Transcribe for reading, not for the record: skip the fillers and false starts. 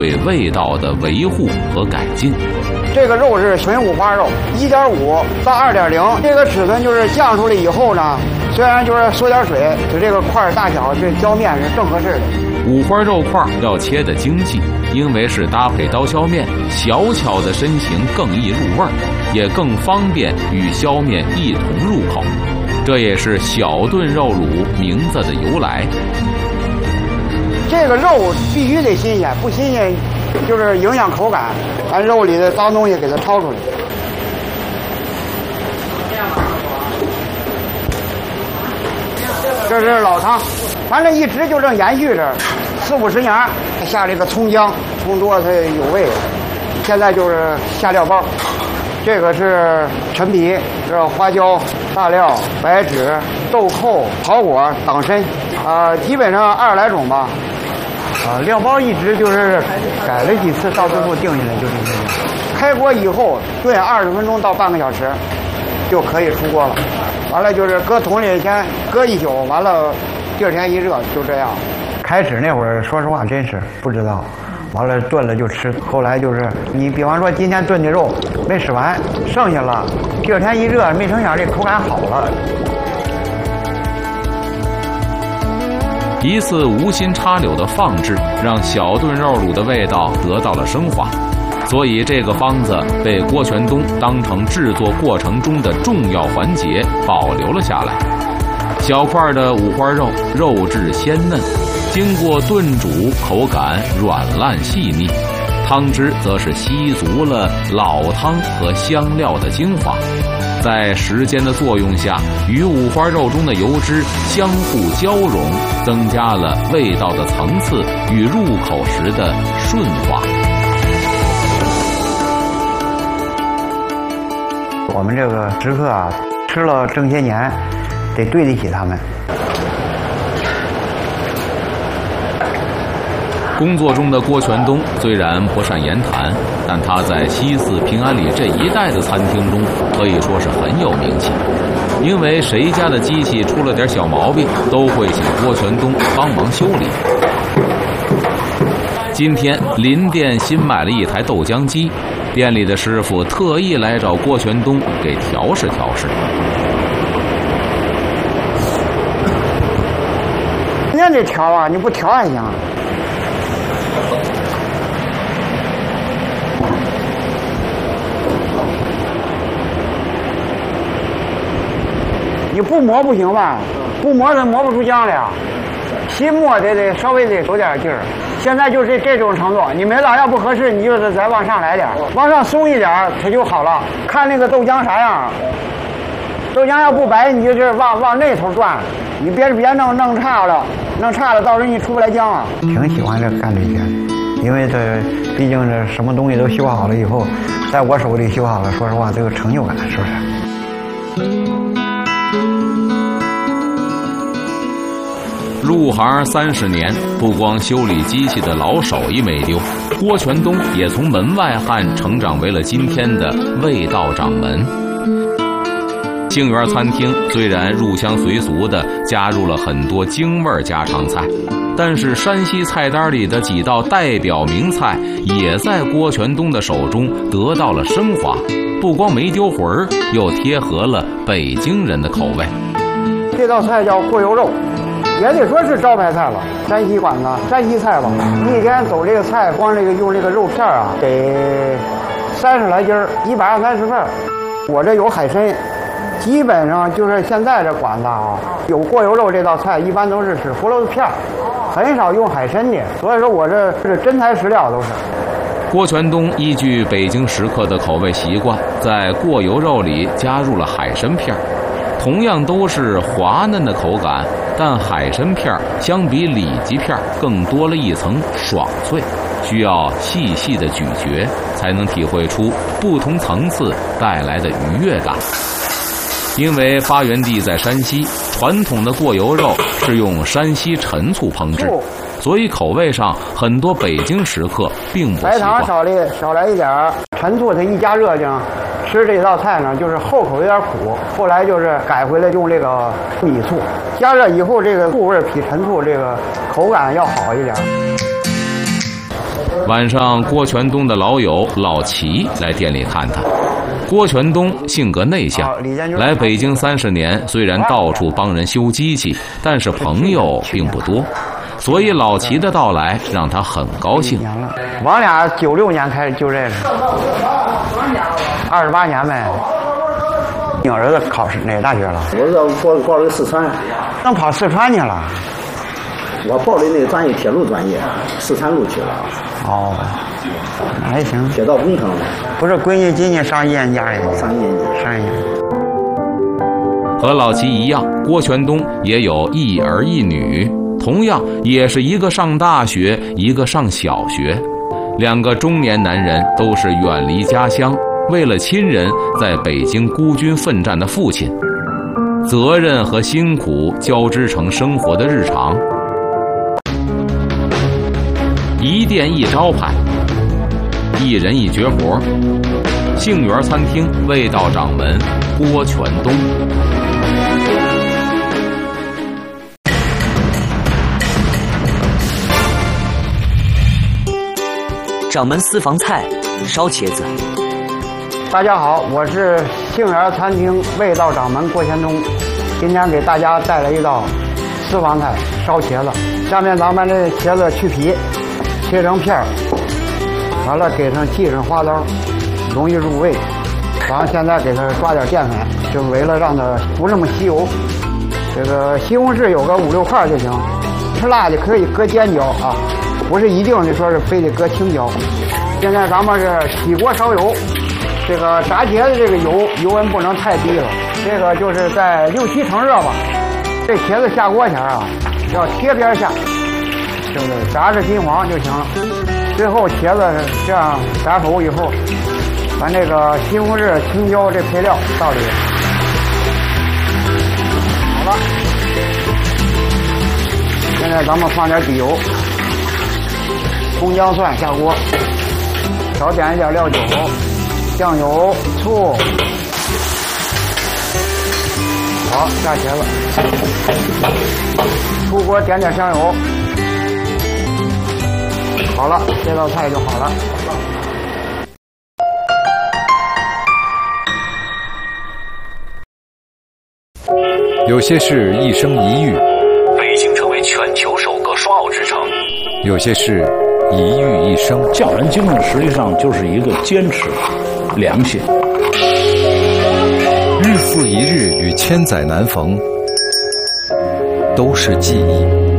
对味道的维护和改进。 这个肉是纯五花肉，1.5到2.0，这个尺寸就是酱出来以后呢，虽然就是缩点水，就这个块大小这浇面是正合适的。 五花肉块要切得精细，因为是搭配刀削面，小巧的身形更易入味儿，也更方便与削面一同入口。这也是小炖肉卤名字的由来。 这个肉必须得新鲜，不新鲜就是影响口感，把肉里的脏东西给它掏出来。这是老汤，反正一直就这延续着，40-50年，下这个葱姜，葱多它有味。现在就是下料包，这个是陈皮，这花椒、大料、白芷、豆蔻、桃果、党参，基本上20来种吧。料包一直就是改了几次，到最后定下来就是这样。开锅以后炖20分钟到半个小时，就可以出锅了。完了就是搁桶里先搁一宿，完了第二天一热，就这样。开始那会儿，说实话真是不知道，完了炖了就吃。后来就是你比方说今天炖的肉没吃完，剩下了，第二天一热，没成想这口感好了。 一次无心插柳的放置，让小炖肉卤的味道得到了升华，所以这个方子被郭全东当成制作过程中的重要环节保留了下来。小块的五花肉，肉质鲜嫩，经过炖煮，口感软烂细腻，汤汁则是吸足了老汤和香料的精华。在时间的作用下，与五花肉中的油脂相互交融，增加了味道的层次与入口时的顺滑。 我们这个食客啊，吃了这么些年，得对得起他们。 工作中的郭全东虽然不善言谈，但他在西四平安里这一带的餐厅中可以说是很有名气。因为谁家的机器出了点小毛病，都会请郭全东帮忙修理。今天邻店新买了一台豆浆机，店里的师傅特意来找郭全东给调试调试。 人家得调啊，你不调还行。你不磨不行吧？不磨它磨不出浆来啊！新磨得稍微得有点劲儿。现在就是这种程度，你没了要不合适，你就是再往上来点，往上松一点，它就好了。看那个豆浆啥样，豆浆要不白，你就是往那头转，你别弄差了，弄差了到时候你出不来浆啊。挺喜欢这干这些，因为这毕竟这什么东西都修好了以后，在我手里修好了，说实话这个成就感是不是？ 入行30年，不光修理机器的老手艺没丢，郭全东也从门外汉成长为了今天的味道掌门。杏园餐厅虽然入乡随俗地加入了很多京味家常菜，但是山西菜单里的几道代表名菜也在郭全东的手中得到了升华，不光没丢魂儿，又贴合了北京人的口味。 这道菜叫过油肉，也得说是招牌菜了，山西馆子，山西菜吧。一天走这个菜，光这个用这个肉片啊，得30来斤，120-130份。我这有海参，基本上就是现在这馆子啊，有过油肉这道菜，一般都是使胡萝卜片，很少用海参的。所以说我这是真材实料，都是。 郭全东依据北京食客的口味习惯，在过油肉里加入了海参片。同样都是滑嫩的口感，但海参片相比里脊片更多了一层爽脆，需要细细的咀嚼，才能体会出不同层次带来的愉悦感。因为发源地在山西，传统的过油肉是用山西陈醋烹制，所以口味上很多北京食客并不习惯。 白糖少来一点，陈醋它一加热性，吃这道菜呢就是后口有点苦，后来就是改回来用这个米醋，加热以后这个醋味比陈醋这个口感要好一点。 晚上，郭全东的老友老齐来店里看他。郭全东性格内向，来北京30年，虽然到处帮人修机器，但是朋友并不多，所以老齐的到来让他很高兴。 我俩96年开始就认识，28年呗。你儿子考试哪个大学了？ 我儿子报了四川， 能跑四川去了。 我报的那个专业铁路专业，四川路去了。 哦，那还行。 铁道工程。 不是闺女今年上1年级了？ 上1年级。 上1年级。 和老齐一样，郭全东也有一儿一女，同样也是一个上大学，一个上小学。2个中年男人都是远离家乡，为了亲人在北京孤军奋战的父亲，责任和辛苦交织成生活的日常。一店一招牌，一人一绝活，杏园餐厅味道掌门郭全东。 掌门私房菜，烧茄子。 大家好，我是杏园餐厅味道掌门郭全东，今天给大家带来一道私房菜烧茄子。下面咱们这茄子去皮，切成片儿，完了给它系上花刀，容易入味。完了现在给它抓点淀粉，就为了让它不那么吸油。这个西红柿有个5、6块就行，吃辣的可以搁尖椒啊，不是一定的说是非得搁青椒。现在咱们是起锅烧油，这个炸茄子这个油温不能太低了，这个就是在6、7成热吧。这茄子下锅前啊，要贴边下，是不是炸至金黄就行了？最后茄子这样炸熟以后，咱这个西红柿、青椒这配料倒里。好了，现在咱们放点底油，葱姜蒜下锅，少点一点料酒、酱油、醋。好，下茄子，出锅点点香油。好了，这道菜就好了。 有些事一生一遇， 北京成为全球首个双奥之城。 有些事一遇一生。 匠人精神实际上就是一个坚持、良心。 日复一日与千载难逢，都是记忆。